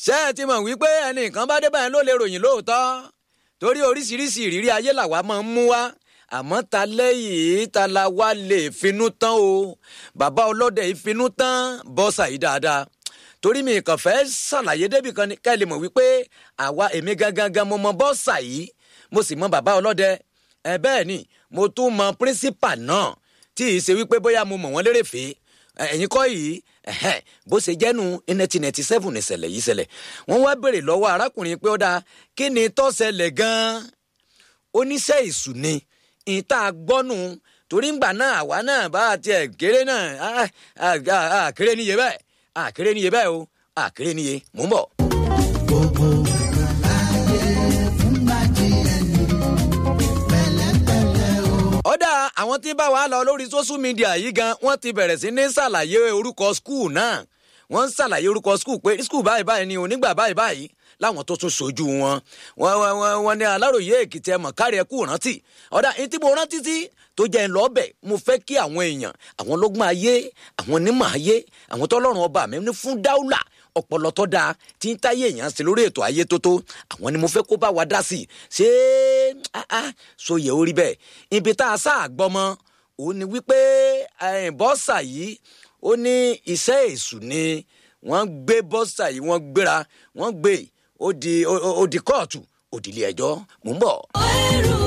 ṣé ẹ ti mọ̀ wípé ẹnìkan bá dé báyìí ló lè ròyìn lóòótọ́ torí oríṣiríṣi ìrírí ayé làwa máa ń mú wá àmọ́ ta lẹ́yìn ta la wá lè finú tán o bàbá ọlọ́dẹ yìí finú tán bọ́sà yìí dáadáa torí mi kàn fẹ́ ṣàlàyé débì kan ní ká lè mọ̀ wípé àwa èmi gangan mo mọ bọ́sà yìí mo sì mọ bàbá ọlọ́dẹ bẹ́ẹ̀ ni mo tún mọ píríncípà náà tí ì ṣe wípé bóyá mo mọ̀ wọ́n lérèfé ẹ̀yin kọ́ yìí bó ṣe jẹ́nu 1997 nìṣẹ̀lẹ̀ yìí ṣẹlẹ̀ wọ́n wá béèrè lọ́wọ́ arákùnrin pé ó dáa kí ni tó ṣẹlẹ̀ gan-an oníṣẹ́ ìṣù ni ìta gbọ́nù torí ńgbà náà àwa náà bá tiẹ̀ kéré náà àkéré níye bẹ́ẹ̀ àkéré níye bẹ́ẹ̀ o àkéré níye mò ń bọ̀. gbogbo ayé fún bàjẹ́ ẹni pẹ̀lẹ́pẹ̀lẹ́ o. ọ̀dà àwọn tí bá wa lọ lórí social media yìí gan wọ́n ti bẹ̀rẹ̀ sí ní ṣàlàyé orúkọ skul náà wọ́n ń ṣàlàyé orúkọ skul pé skul báyìí báyìí ni onígbà báyìí báyìí láwọn tó tún sojú wọn ní Aláròyé Èkìtì ẹ̀mọ̀ kárí ẹ̀kú rántí ọ̀dà èyí tí mo rántí tí tó jẹ́ ń lọ bẹ̀ mo fẹ́ kí àwọn èèyàn àwọn lọ́gbọ́n ayé àwọn onímọ̀ ayé àwọn tọ́lọ́run ọba mi ní fún dáúlà ọpọlọ tó dáa tí ń táyé èèyàn sí lórí ètò ayé tó àwọn ni mo fẹ́ kó bá wa dá sí ṣé sóyè orí bẹ́ẹ̀ ibi tá a sáà gbọ́mọ òun ni wípé bọ́sà yìí ó ní iṣẹ́ èṣù ni wọ́n gbé bọ́sà yìí wọ́n gbéra wọ́n gbé ó di kóòtù ó di ilé ẹjọ́ mò ń bọ̀.